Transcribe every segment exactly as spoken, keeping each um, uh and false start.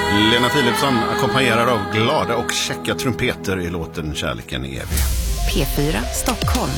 Lena Philipsson ackompanjerar av glada och käcka trumpeter i låten Kärleken är evig. P fyra Stockholm.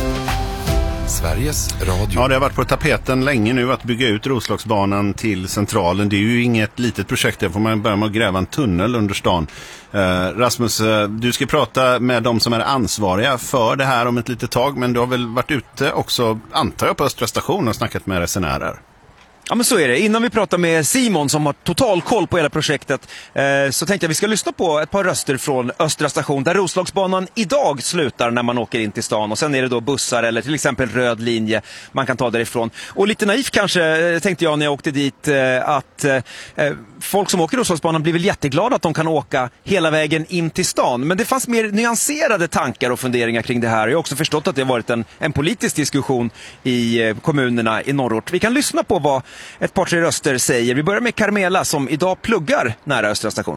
Sveriges Radio. Ja, det har varit på tapeten länge nu att bygga ut Roslagsbanan till Centralen. Det är ju inget litet projekt, där får man börja med att gräva en tunnel under stan. Eh, Rasmus, du ska prata med de som är ansvariga för det här om ett litet tag, men du har väl varit ute också, antar jag, på Östra station och snackat med resenärer? Ja, men så är det. Innan vi pratar med Simon som har total koll på hela projektet eh, så tänkte jag vi ska lyssna på ett par röster från Östra station där Roslagsbanan idag slutar när man åker in till stan, och sen är det då bussar eller till exempel röd linje man kan ta därifrån. Och lite naivt kanske tänkte jag när jag åkte dit eh, att eh, folk som åker Roslagsbanan blir väl jätteglada att de kan åka hela vägen in till stan. Men det fanns mer nyanserade tankar och funderingar kring det här. Jag har också förstått att det har varit en, en politisk diskussion i eh, kommunerna i norrort. Vi kan lyssna på vad ett par tre röster säger. Vi börjar med Carmela som idag pluggar nära Östra station.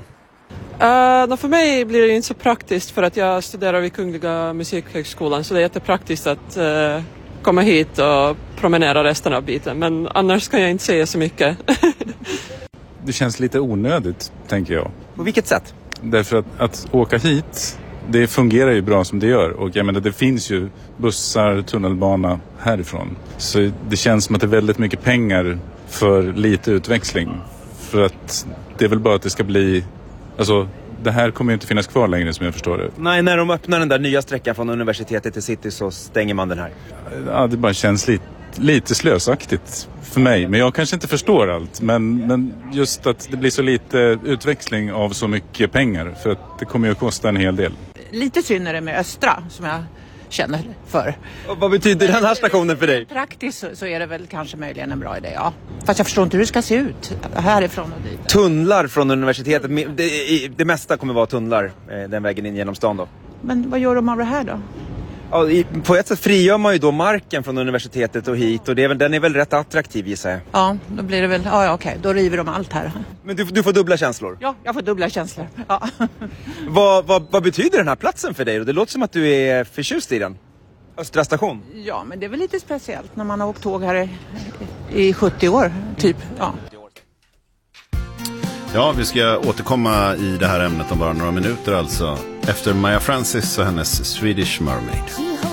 Uh, för mig blir det inte så praktiskt för att jag studerar vid Kungliga Musikhögskolan, så det är jättepraktiskt att uh, komma hit och promenera resten av biten. Men annars kan jag inte säga så mycket. Det känns lite onödigt, tänker jag. På vilket sätt? Därför att, att åka hit, det fungerar ju bra som det gör. Och jag menar, det finns ju bussar, tunnelbana härifrån. Så det känns som att det är väldigt mycket pengar för lite utväxling. För att det är väl bara att det ska bli... Alltså, det här kommer ju inte finnas kvar längre som jag förstår det. Nej, när de öppnar den där nya sträckan från universitetet till city så stänger man den här. Ja, det bara känns lite, lite slösaktigt för mig. Men jag kanske inte förstår allt. Men, men just att det blir så lite utväxling av så mycket pengar. För att det kommer ju att kosta en hel del. Lite synd är det med Östra som jag känner för. Och vad betyder den här stationen för dig? Praktiskt så, så är det väl kanske möjligen en bra idé, ja. Fast jag förstår inte hur det ska se ut härifrån och dit. Tunnlar från universitetet. Det, det mesta kommer vara tunnlar den vägen in genom stan då. Men vad gör de av det här då? Ja, i, på ett sätt frigör man ju då marken från universitetet och hit, och det är väl, den är väl rätt attraktiv, gissar jag. Ja, då blir det väl, ja, ja okej, då river de allt här. Men du, du får dubbla känslor? Ja, jag får dubbla känslor, ja. vad, vad, vad betyder den här platsen för dig då? Det låter som att du är förtjust i den. Östra station? Ja, men det är väl lite speciellt när man har åkt tåg här i, i sjuttio år, typ, ja. Ja, vi ska återkomma i det här ämnet om bara några minuter alltså. Efter Maya Francis och hennes Swedish Mermaid.